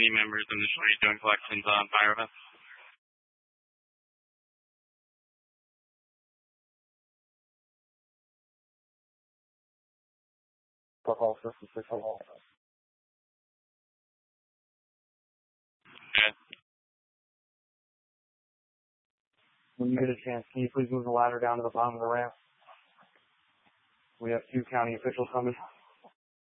any members in the street doing collections on fire events? Okay. When you get a chance, can you please move the ladder down to the bottom of the ramp? We have 2 county officials coming.